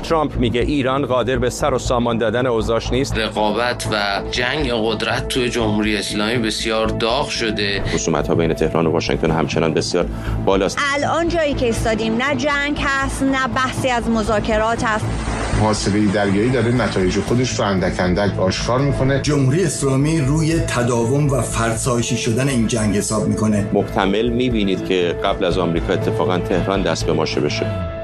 ترامپ میگه ایران قادر به سر و سامان دادن اوضاعش نیست. رقابت و جنگ قدرت توی جمهوری اسلامی بسیار داغ شده. خصومت‌ها بین تهران و واشنگتن همچنان بسیار بالاست. الان جایی که ایستادیم نه جنگ هست نه بحثی از مذاکرات هست. محاسبه دریایی داره نتایج خودش رو اندک اندک آشکار میکنه. جمهوری اسلامی روی تداوم و فرسایشی شدن این جنگ حساب میکنه. محتمل میبینید که قبل از آمریکا اتفاقا تهران دست به ماشه بشه.